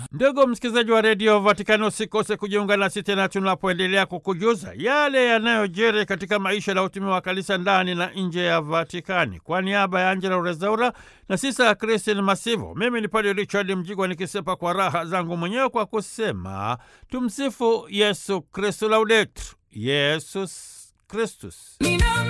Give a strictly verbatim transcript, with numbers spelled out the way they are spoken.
Ndugu msikilizaji wa redio Vatikani, usikose kujiunga nasi tena tunapoendelea kukujuza yale yanayojiri katika maisha na utumi wa kanisa ndani na nje ya Vatikani. Kwa niaba ya Angela Rezaura na sisa Christine Masivo, mimi ni Padre Richard Mjigwa nikisepa kwa raha zangu mwenyewe kwa kusema tumsifu Yesu Kristu, laudetur Yesus Kristus.